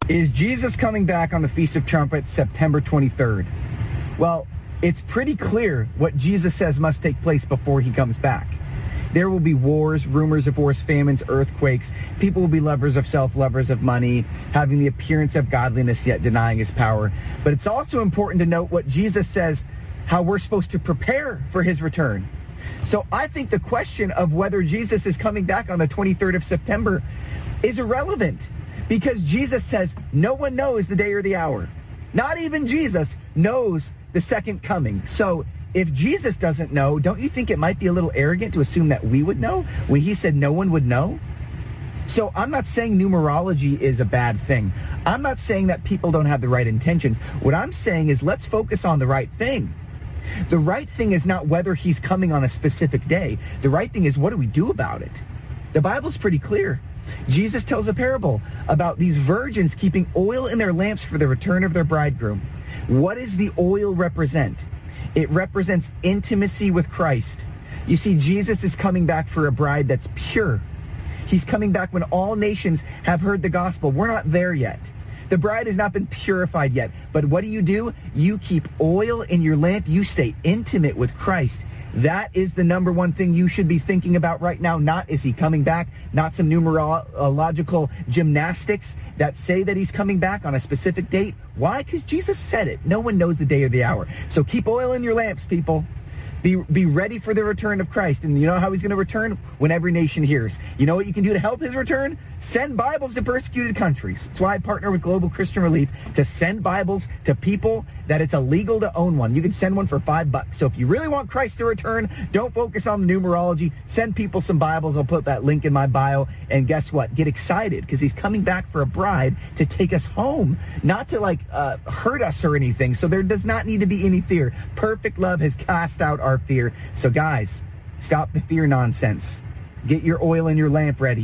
Is Jesus coming back on the Feast of Trumpets, September 23rd? Well, it's pretty clear what Jesus says must take place before he comes back. There will be wars, rumors of wars, famines, earthquakes. People will be lovers of self, lovers of money, having the appearance of godliness yet denying his power. But it's also important to note what Jesus says, how we're supposed to prepare for his return. So I think the question of whether Jesus is coming back on the 23rd of September is irrelevant, because Jesus says no one knows the day or the hour. Not even Jesus knows the second coming. So if Jesus doesn't know, don't you think it might be a little arrogant to assume that we would know when he said no one would know? So I'm not saying numerology is a bad thing. I'm not saying that people don't have the right intentions. What I'm saying is let's focus on the right thing. The right thing is not whether he's coming on a specific day. The right thing is, what do we do about it? The Bible's pretty clear. Jesus tells a parable about these virgins keeping oil in their lamps for the return of their bridegroom. What does the oil represent? It represents intimacy with Christ. You see, Jesus is coming back for a bride that's pure. He's coming back when all nations have heard the gospel. We're not there yet. The bride has not been purified yet. But what do? You keep oil in your lamp. You stay intimate with Christ. That is the number one thing you should be thinking about right now. Not is he coming back, not some numerological gymnastics that say that he's coming back on a specific date. Why? Because Jesus said it. No one knows the day or the hour. So keep oil in your lamps, people. Be ready for the return of Christ. And you know how he's going to return? When every nation hears. You know what you can do to help his return? Send Bibles to persecuted countries. That's why I partner with Global Christian Relief to send Bibles to people that it's illegal to own one. You can send one for $5. So if you really want Christ to return, don't focus on the numerology. Send people some Bibles. I'll put that link in my bio. And guess what? Get excited, because he's coming back for a bride to take us home, not to hurt us or anything. So there does not need to be any fear. Perfect love has cast out our fear. So guys, stop the fear nonsense. Get your oil in your lamp ready.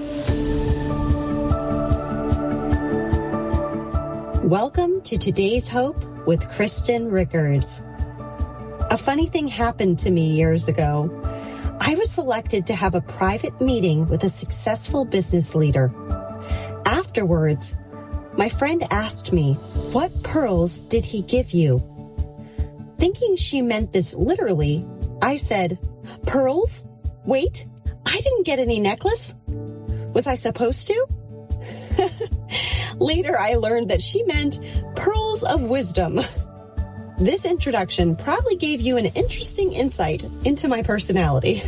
Welcome to Today's Hope with Kristen Rickards. A funny thing happened to me years ago. I was selected to have a private meeting with a successful business leader. Afterwards, my friend asked me, "What pearls did he give you?" Thinking she meant this literally, I said, "Pearls? Wait, I didn't get any necklace. Was I supposed to?" Later, I learned that she meant pearls of wisdom. This introduction probably gave you an interesting insight into my personality.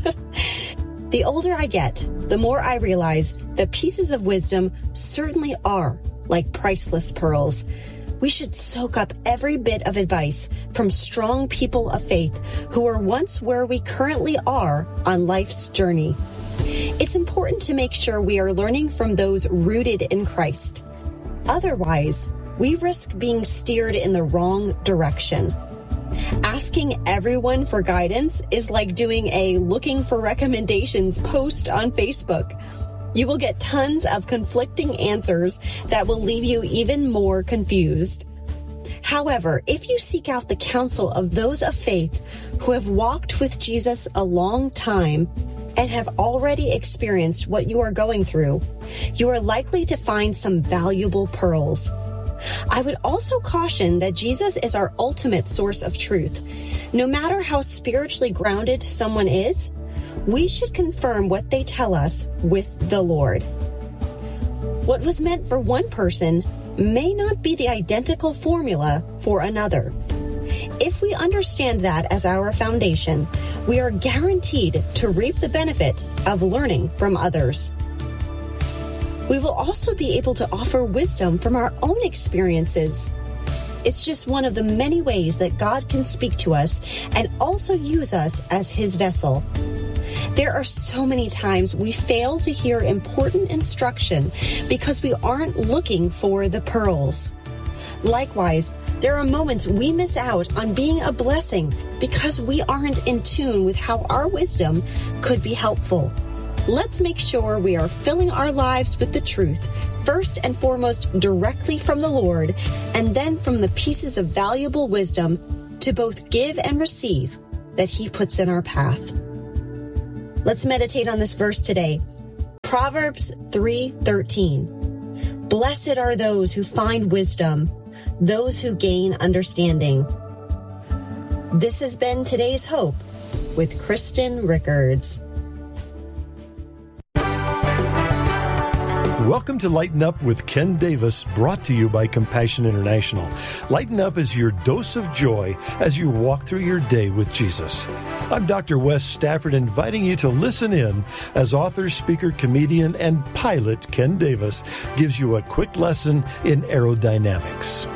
The older I get, the more I realize that pieces of wisdom certainly are like priceless pearls. We should soak up every bit of advice from strong people of faith who were once where we currently are on life's journey. It's important to make sure we are learning from those rooted in Christ. Otherwise, we risk being steered in the wrong direction. Asking everyone for guidance is like doing a looking for recommendations post on Facebook. You will get tons of conflicting answers that will leave you even more confused. However, if you seek out the counsel of those of faith who have walked with Jesus a long time and have already experienced what you are going through, you are likely to find some valuable pearls. I would also caution that Jesus is our ultimate source of truth. No matter how spiritually grounded someone is, we should confirm what they tell us with the Lord. What was meant for one person may not be the identical formula for another. If we understand that as our foundation, we are guaranteed to reap the benefit of learning from others. We will also be able to offer wisdom from our own experiences. It's just one of the many ways that God can speak to us and also use us as his vessel. There are so many times we fail to hear important instruction because we aren't looking for the pearls. Likewise, there are moments we miss out on being a blessing because we aren't in tune with how our wisdom could be helpful. Let's make sure we are filling our lives with the truth, first and foremost directly from the Lord, and then from the pieces of valuable wisdom to both give and receive that he puts in our path. Let's meditate on this verse today. Proverbs 3:13. Blessed are those who find wisdom, those who gain understanding. This has been Today's Hope with Kristen Rickards. Welcome to Lighten Up with Ken Davis, brought to you by Compassion International. Lighten Up is your dose of joy as you walk through your day with Jesus. I'm Dr. Wes Stafford, inviting you to listen in as author, speaker, comedian, and pilot Ken Davis gives you a quick lesson in aerodynamics.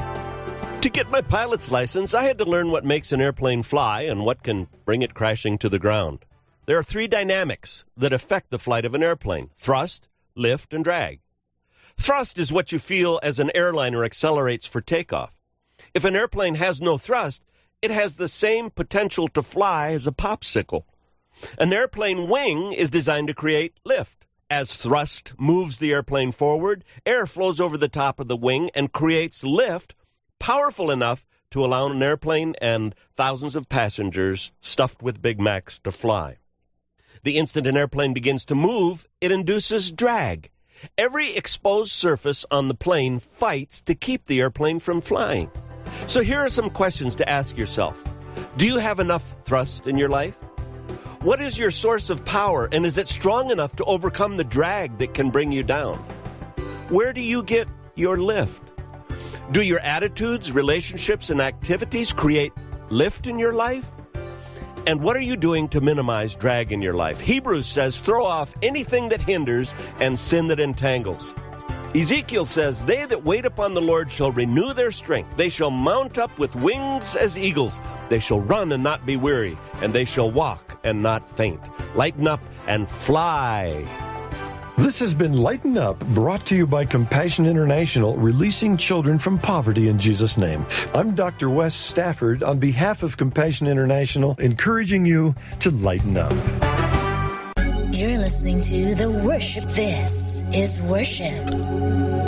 To get my pilot's license, I had to learn what makes an airplane fly and what can bring it crashing to the ground. There are three dynamics that affect the flight of an airplane: thrust, lift, and drag. Thrust is what you feel as an airliner accelerates for takeoff. If an airplane has no thrust, it has the same potential to fly as a popsicle. An airplane wing is designed to create lift. As thrust moves the airplane forward, air flows over the top of the wing and creates lift powerful enough to allow an airplane and thousands of passengers stuffed with Big Macs to fly. The instant an airplane begins to move, it induces drag. Every exposed surface on the plane fights to keep the airplane from flying. So here are some questions to ask yourself. Do you have enough thrust in your life? What is your source of power, and is it strong enough to overcome the drag that can bring you down? Where do you get your lift? Do your attitudes, relationships, and activities create lift in your life? And what are you doing to minimize drag in your life? Hebrews says, throw off anything that hinders and sin that entangles. Ezekiel says, they that wait upon the Lord shall renew their strength. They shall mount up with wings as eagles. They shall run and not be weary, and they shall walk and not faint. Lighten up and fly. This has been Lighten Up, brought to you by Compassion International, releasing children from poverty in Jesus' name. I'm Dr. Wes Stafford, on behalf of Compassion International, encouraging you to lighten up. You're listening to The Worship. This is Worship.